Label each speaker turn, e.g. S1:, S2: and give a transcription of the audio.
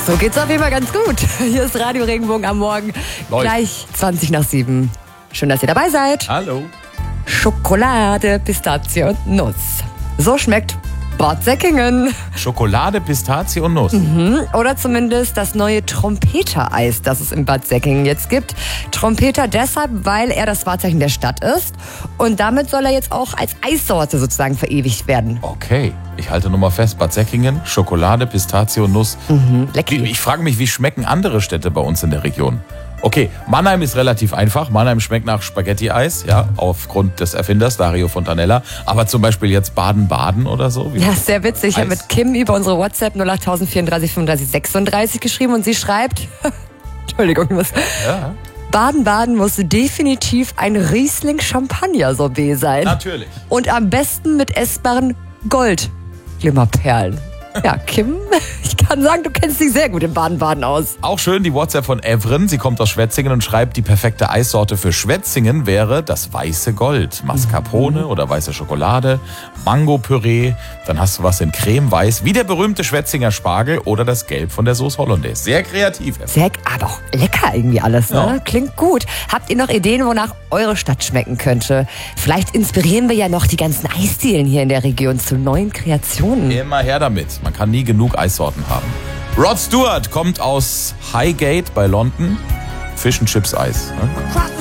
S1: So geht's auf jeden Fall ganz gut. Hier ist Radio Regenbogen am Morgen.
S2: Läuft.
S1: Gleich 20:07. Schön, dass ihr dabei seid.
S2: Hallo.
S1: Schokolade, Pistazie und Nuss. So schmeckt Bad Säckingen.
S2: Schokolade, Pistazie und Nuss.
S1: Oder zumindest das neue Trompeter-Eis, das es in Bad Säckingen jetzt gibt. Trompeter deshalb, weil er das Wahrzeichen der Stadt ist. Und damit soll er jetzt auch als Eissorte sozusagen verewigt werden.
S2: Okay, ich halte nur mal fest. Bad Säckingen, Schokolade, Pistazie und Nuss.
S1: Lecker.
S2: Ich frage mich, wie schmecken andere Städte bei uns in der Region? Okay, Mannheim ist relativ einfach. Mannheim schmeckt nach Spaghetti-Eis, ja, aufgrund des Erfinders Dario Fontanella. Aber zum Beispiel jetzt Baden-Baden oder so?
S1: Ja, ist sehr witzig. Ich habe
S2: Eis.
S1: mit Kim über unsere WhatsApp 08034 35 36 geschrieben und sie schreibt, Entschuldigung, ich muss...
S2: Ja,
S1: Baden-Baden muss definitiv ein Riesling-Champagner-Sorbet sein.
S2: natürlich.
S1: Und am besten mit essbaren Gold-Glimmerperlen. Ja, Kim, ich kann sagen, du kennst dich sehr gut in Baden-Baden aus.
S2: Auch schön die WhatsApp von Evren. Sie kommt aus Schwetzingen und schreibt, die perfekte Eissorte für Schwetzingen wäre das weiße Gold. Mascarpone oder weiße Schokolade, Mango-Püree. Dann hast du was in cremeweiß, wie der berühmte Schwetzinger Spargel oder das Gelb von der Sauce Hollandaise. Sehr kreativ.
S1: Sehr, aber auch lecker irgendwie alles, ne?
S2: Ja.
S1: Klingt gut. Habt ihr noch Ideen, wonach eure Stadt schmecken könnte? Vielleicht inspirieren wir ja noch die ganzen Eisdielen hier in der Region zu neuen Kreationen.
S2: Immer her damit. Man kann nie genug Eissorten haben. Rod Stewart kommt aus Highgate bei London. Fish and Chips Eis. Ne?